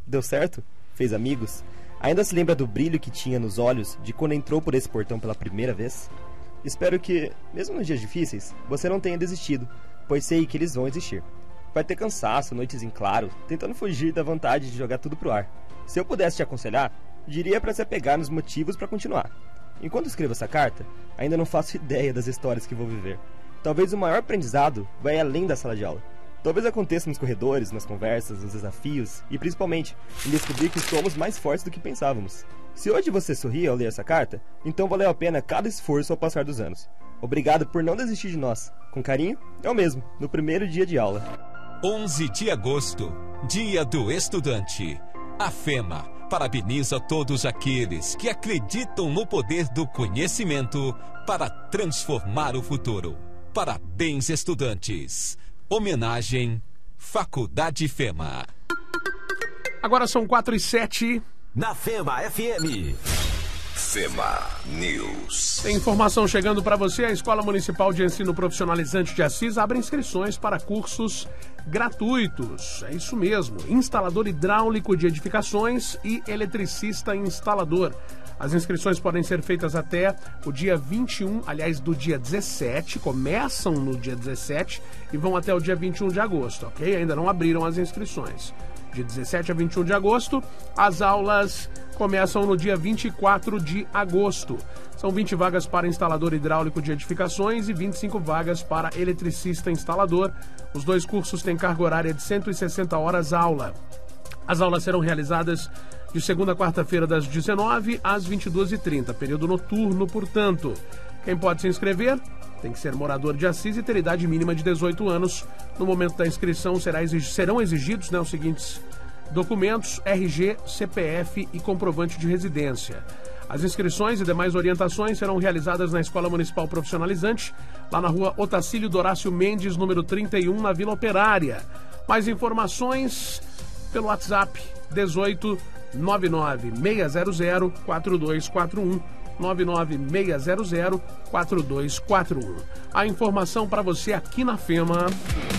Deu certo? Fez amigos? Ainda se lembra do brilho que tinha nos olhos de quando entrou por esse portão pela primeira vez? Espero que, mesmo nos dias difíceis, você não tenha desistido, pois sei que eles vão existir. Vai ter cansaço, noites em claro, tentando fugir da vontade de jogar tudo pro ar. Se eu pudesse te aconselhar, diria para se apegar nos motivos para continuar. Enquanto escrevo essa carta, ainda não faço ideia das histórias que vou viver. Talvez o maior aprendizado vai além da sala de aula. Talvez aconteça nos corredores, nas conversas, nos desafios e principalmente em descobrir que somos mais fortes do que pensávamos. Se hoje você sorri ao ler essa carta, então valeu a pena cada esforço ao passar dos anos. Obrigado por não desistir de nós. Com carinho, eu mesmo, no primeiro dia de aula. 11 de agosto, Dia do Estudante. A FEMA parabeniza todos aqueles que acreditam no poder do conhecimento para transformar o futuro. Parabéns, estudantes. Homenagem, Faculdade FEMA. Agora são 4h07. Na FEMA FM. FEMA News. Tem informação chegando para você. A Escola Municipal de Ensino Profissionalizante de Assis abre inscrições para cursos gratuitos. É isso mesmo. Instalador hidráulico de edificações e eletricista instalador. As inscrições podem ser feitas até o dia 21, aliás, do dia 17. Começam no dia 17 e vão até o dia 21 de agosto, ok? Ainda não abriram as inscrições. De 17 a 21 de agosto, as aulas começam no dia 24 de agosto. São 20 vagas para instalador hidráulico de edificações e 25 vagas para eletricista instalador. Os dois cursos têm carga horária de 160 horas aula. As aulas serão realizadas de segunda a quarta-feira das 19 às 22h30, período noturno, portanto. Quem pode se inscrever? Tem que ser morador de Assis e ter idade mínima de 18 anos. No momento da inscrição serão exigidos os seguintes documentos: RG, CPF e comprovante de residência. As inscrições e demais orientações serão realizadas na Escola Municipal Profissionalizante, lá na rua Otacílio Dorácio Mendes, número 31, na Vila Operária. Mais informações pelo WhatsApp 18 99 600 4241. 99600 4241. A informação para você aqui na FEMA.